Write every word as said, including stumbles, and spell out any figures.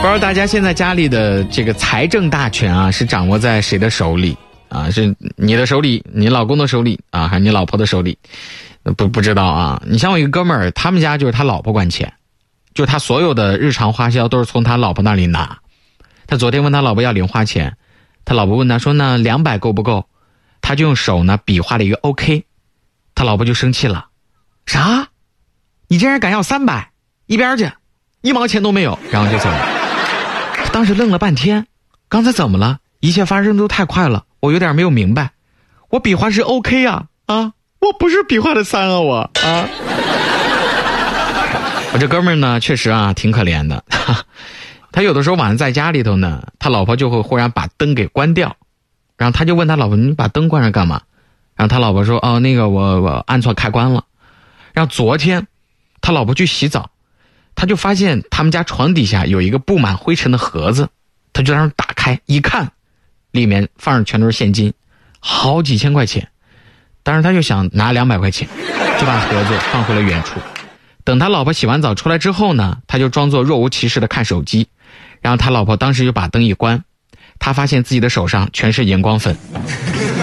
不知道大家现在家里的这个财政大权啊，是掌握在谁的手里啊？是你的手里，你老公的手里啊，还是你老婆的手里？不不知道啊。你像我一个哥们儿，他们家就是他老婆管钱，就是他所有的日常花销都是从他老婆那里拿。他昨天问他老婆要零花钱，他老婆问他说那两百够不够？他就用手呢比划了一个 OK， 他老婆就生气了，啥？你竟然敢要三百？一边去，一毛钱都没有，然后就走了。他当时愣了半天，刚才怎么了？一切发生都太快了，我有点没有明白。我比划是 OK 啊啊，我不是比划的三啊我啊。我这哥们儿呢，确实啊挺可怜的。他有的时候晚上在家里头呢，他老婆就会忽然把灯给关掉，然后他就问他老婆：“你把灯关上干嘛？”然后他老婆说：“哦，那个我我按错开关了。”然后昨天他老婆去洗澡，他就发现他们家床底下有一个布满灰尘的盒子，他就让他打开一看，里面放着全都是现金，好几千块钱。当时他就想拿两百块钱，就把盒子放回了原处。等他老婆洗完澡出来之后呢，他就装作若无其事的看手机，然后他老婆当时就把灯一关，他发现自己的手上全是荧光粉。